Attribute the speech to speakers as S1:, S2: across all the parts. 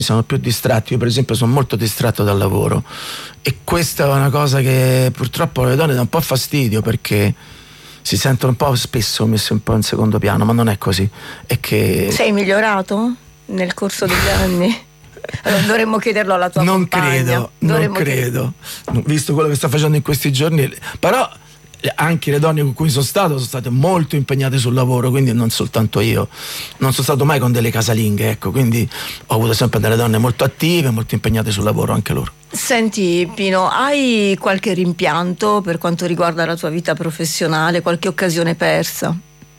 S1: siamo più distratti. Io per esempio sono molto distratto dal lavoro, e questa è una cosa che purtroppo alle donne dà un po' fastidio, perché si sentono un po' spesso messe un po' in secondo piano, ma non è così. È che
S2: sei migliorato nel corso degli anni? Allora, dovremmo chiederlo alla tua compagna.
S1: Non credo, visto quello che sta facendo in questi giorni. Però anche le donne con cui sono state molto impegnate sul lavoro, quindi non soltanto io. Non sono stato mai con delle casalinghe, ecco, quindi ho avuto sempre delle donne molto attive, molto impegnate sul lavoro, anche loro.
S2: Senti Pino, hai qualche rimpianto per quanto riguarda la tua vita professionale, qualche occasione persa?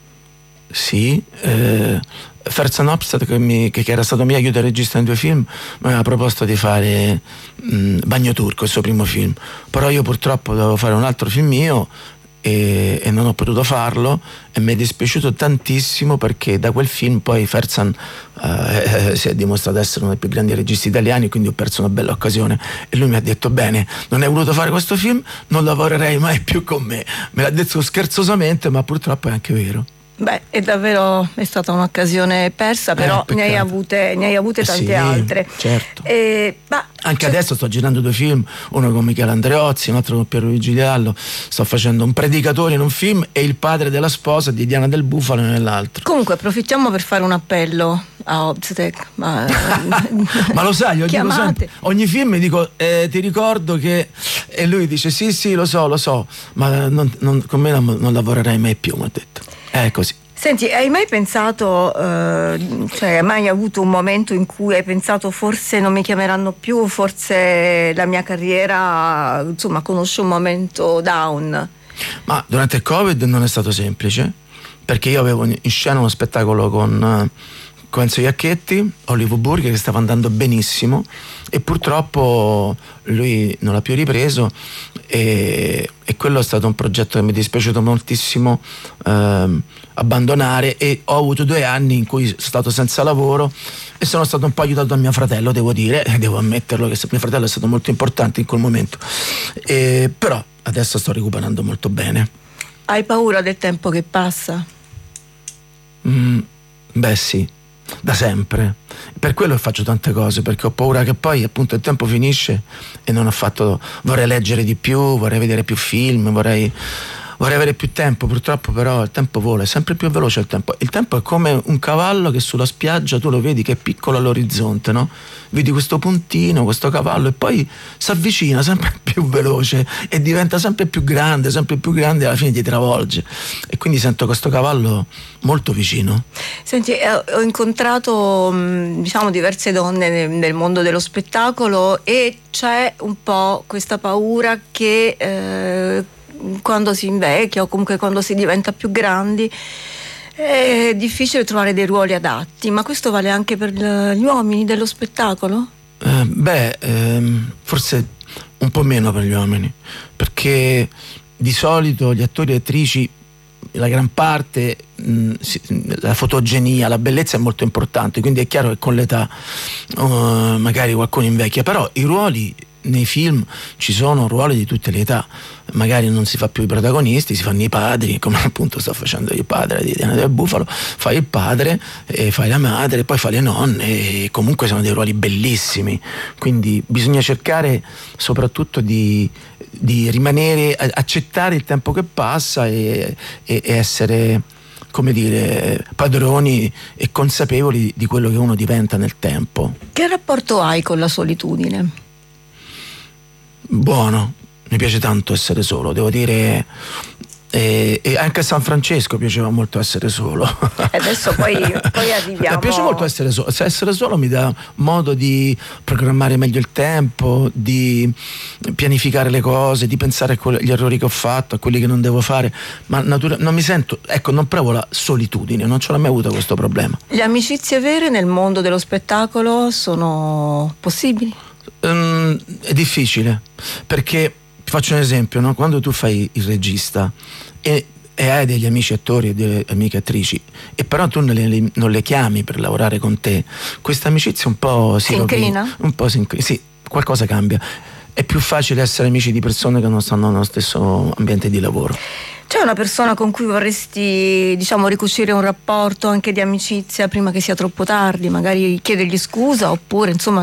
S1: Sì, Ferzan Opstad, che era stato mio aiuto regista in 2 film, mi aveva proposto di fare Bagno Turco, il suo primo film, però io purtroppo dovevo fare un altro film mio e non ho potuto farlo, e mi è dispiaciuto tantissimo, perché da quel film poi Ferzan si è dimostrato essere uno dei più grandi registi italiani, quindi ho perso una bella occasione, e lui mi ha detto: bene, non hai voluto fare questo film, non lavorerei mai più con me. Me l'ha detto scherzosamente, ma purtroppo è anche vero.
S2: Beh, è stata un'occasione persa, però ne hai avute tante
S1: sì,
S2: altre.
S1: Certo. Anche adesso sto girando 2 film, uno con Michele Andreozzi, un altro con Pierluigi Giallo. Sto facendo un predicatore in un film e il padre della sposa di Diana del Bufalo nell'altro.
S2: Comunque approfittiamo per fare un appello a Obstetric. Ma
S1: lo sai, io dico sempre, ogni film mi dico ti ricordo che, e lui dice sì lo so, ma con me non lavorerei mai più, mi ha detto. È così.
S2: Senti, hai mai pensato, hai mai avuto un momento in cui hai pensato forse non mi chiameranno più, forse la mia carriera, insomma, conosce un momento down?
S1: Ma durante il Covid non è stato semplice, perché io avevo in scena uno spettacolo con Enzo Iacchetti, Hollywood Burger, che stava andando benissimo, e purtroppo lui non l'ha più ripreso, e quello è stato un progetto che mi è dispiaciuto moltissimo abbandonare, e ho avuto 2 anni in cui sono stato senza lavoro, e sono stato un po' aiutato da mio fratello, devo dire, e devo ammetterlo che mio fratello è stato molto importante in quel momento, però adesso sto recuperando molto bene.
S2: Hai paura del tempo che passa?
S1: Beh sì, da sempre. Per quello faccio tante cose, perché ho paura che poi appunto il tempo finisce e non ho fatto. Vorrei leggere di più, vorrei vedere più film, vorrei avere più tempo. Purtroppo però il tempo vola, è sempre più veloce il tempo. Il tempo è come un cavallo che sulla spiaggia tu lo vedi che è piccolo all'orizzonte, no? Vedi questo puntino, questo cavallo, e poi si avvicina sempre più veloce e diventa sempre più grande, e alla fine ti travolge, e quindi sento questo cavallo molto vicino.
S2: Senti, ho incontrato diverse donne nel mondo dello spettacolo, e c'è un po' questa paura che quando si invecchia, o comunque quando si diventa più grandi, è difficile trovare dei ruoli adatti. Ma questo vale anche per gli uomini dello spettacolo?
S1: Forse un po' meno per gli uomini, perché di solito gli attori e attrici, la gran parte, la fotogenia, la bellezza è molto importante, quindi è chiaro che con l'età magari qualcuno invecchia, però i ruoli nei film ci sono ruoli di tutte le età, magari non si fa più i protagonisti, si fanno i padri, come appunto sto facendo il padre di Diana del Bufalo. Fai il padre, fai la madre, poi fai le nonne, e comunque sono dei ruoli bellissimi, quindi bisogna cercare soprattutto di rimanere, accettare il tempo che passa e essere, come dire, padroni e consapevoli di quello che uno diventa nel tempo.
S2: Che rapporto hai con la solitudine?
S1: Buono, mi piace tanto essere solo, devo dire, e anche a San Francesco piaceva molto essere solo.
S2: Adesso poi arriviamo.
S1: Mi piace molto essere solo. Essere solo mi dà modo di programmare meglio il tempo, di pianificare le cose, di pensare agli errori che ho fatto, a quelli che non devo fare, ma non mi sento, non provo la solitudine, non ce l'ho mai avuto questo problema.
S2: Le amicizie vere nel mondo dello spettacolo sono possibili?
S1: È difficile, perché ti faccio un esempio, no? Quando tu fai il regista e hai degli amici attori e delle amiche attrici, e però tu non le chiami per lavorare con te, questa amicizia un po' si
S2: incrina?
S1: Un po' sì, qualcosa cambia. è più facile essere amici di persone che non stanno nello stesso ambiente di lavoro.
S2: C'è una persona con cui vorresti, diciamo, ricucire un rapporto anche di amicizia prima che sia troppo tardi, magari chiedergli scusa, oppure insomma